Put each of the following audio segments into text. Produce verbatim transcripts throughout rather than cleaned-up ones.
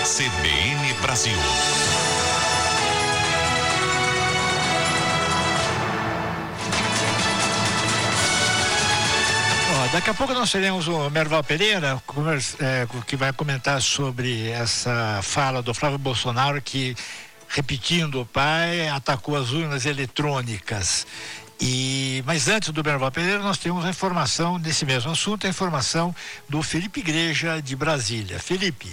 C B N Brasil. Daqui a pouco nós teremos o Merval Pereira, que vai comentar sobre essa fala do Flávio Bolsonaro, que, repetindo o pai, atacou as urnas eletrônicas. E, mas antes do Merval Pereira, nós temos a informação desse mesmo assunto, a informação do Felipe Igreja, de Brasília. Felipe.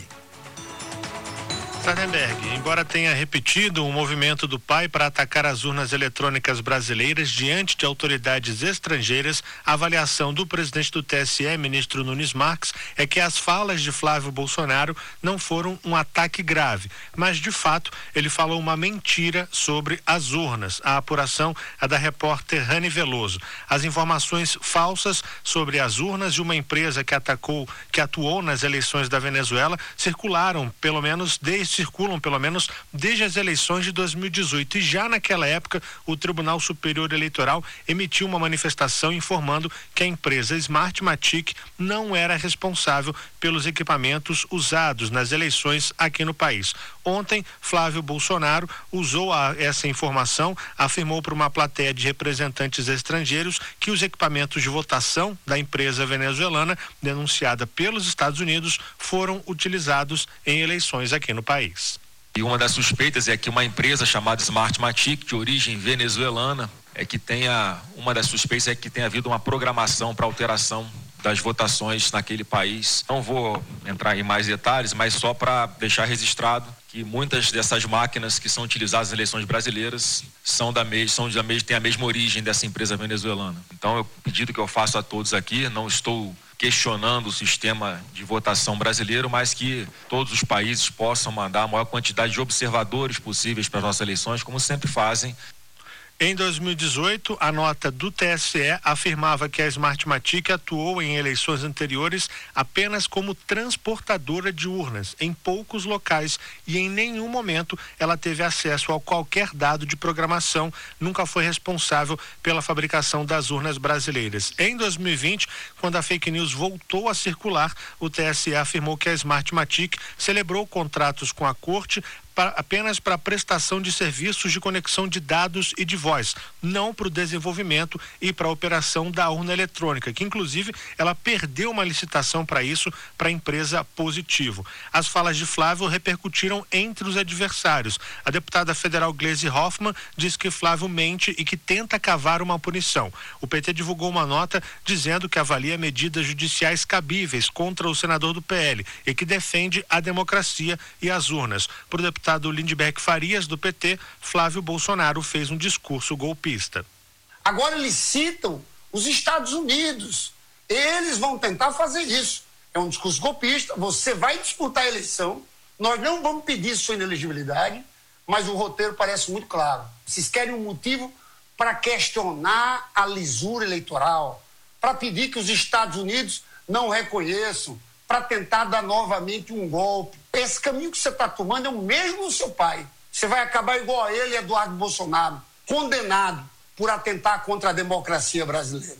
Sardenberg, embora tenha repetido um movimento do pai para atacar as urnas eletrônicas brasileiras diante de autoridades estrangeiras, a avaliação do presidente do T S E, ministro Nunes Marques, é que as falas de Flávio Bolsonaro não foram um ataque grave, mas de fato ele falou uma mentira sobre as urnas. A apuração é da repórter Rani Veloso. As informações falsas sobre as urnas de uma empresa que atacou, que atuou nas eleições da Venezuela, circularam pelo menos desde circulam pelo menos desde as eleições de dois mil e dezoito, e já naquela época o Tribunal Superior Eleitoral emitiu uma manifestação informando que a empresa Smartmatic não era responsável pelos equipamentos usados nas eleições aqui no país. Ontem, Flávio Bolsonaro usou a, essa informação, afirmou para uma plateia de representantes estrangeiros que os equipamentos de votação da empresa venezuelana, denunciada pelos Estados Unidos, foram utilizados em eleições aqui no país. E uma das suspeitas é que uma empresa chamada Smartmatic, de origem venezuelana, é que tenha, uma das suspeitas é que tenha havido uma programação para alteração das votações naquele país. Não vou entrar em mais detalhes, mas só para deixar registrado que muitas dessas máquinas que são utilizadas nas eleições brasileiras são da mesma, são da mesma, têm a mesma origem dessa empresa venezuelana. Então, o pedido que eu faço a todos aqui, não estou questionando o sistema de votação brasileiro, mas que todos os países possam mandar a maior quantidade de observadores possíveis para as nossas eleições, como sempre fazem. Em dois mil e dezoito, a nota do T S E afirmava que a Smartmatic atuou em eleições anteriores apenas como transportadora de urnas em poucos locais e em nenhum momento ela teve acesso a qualquer dado de programação, nunca foi responsável pela fabricação das urnas brasileiras. Em dois mil e vinte, quando a fake news voltou a circular, o T S E afirmou que a Smartmatic celebrou contratos com a corte Para, apenas para a prestação de serviços de conexão de dados e de voz, não para o desenvolvimento e para a operação da urna eletrônica, que inclusive ela perdeu uma licitação para isso para a empresa Positivo. As falas de Flávio repercutiram entre os adversários. A deputada federal Gleisi Hoffmann diz que Flávio mente e que tenta cavar uma punição. O P T divulgou uma nota dizendo que avalia medidas judiciais cabíveis contra o senador do P L e que defende a democracia e as urnas. Por deputado deputado Lindbergh Farias, do P T, Flávio Bolsonaro fez um discurso golpista. Agora eles citam os Estados Unidos. Eles vão tentar fazer isso. É um discurso golpista. Você vai disputar a eleição. Nós não vamos pedir sua inelegibilidade, mas o roteiro parece muito claro. Vocês querem um motivo para questionar a lisura eleitoral, para pedir que os Estados Unidos não reconheçam, para tentar dar novamente um golpe. Esse caminho que você está tomando é o mesmo do seu pai. Você vai acabar igual a ele, Eduardo Bolsonaro, condenado por atentar contra a democracia brasileira.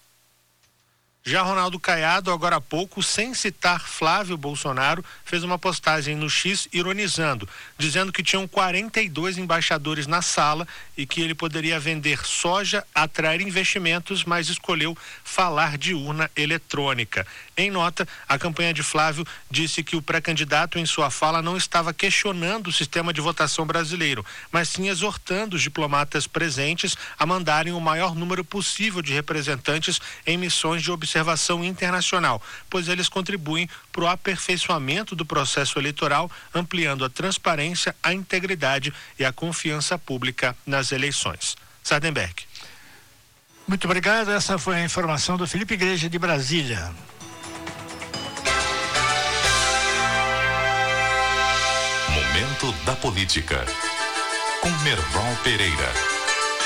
Já Ronaldo Caiado, agora há pouco, sem citar Flávio Bolsonaro, fez uma postagem no X ironizando, dizendo que tinham quarenta e dois embaixadores na sala e que ele poderia vender soja, atrair investimentos, mas escolheu falar de urna eletrônica. Em nota, a campanha de Flávio disse que o pré-candidato em sua fala não estava questionando o sistema de votação brasileiro, mas sim exortando os diplomatas presentes a mandarem o maior número possível de representantes em missões de observação observação internacional, pois eles contribuem para o aperfeiçoamento do processo eleitoral, ampliando a transparência, a integridade e a confiança pública nas eleições. Sardenberg. Muito obrigado. Essa foi a informação do Felipe Igreja, de Brasília. Momento da Política, com Merval Pereira.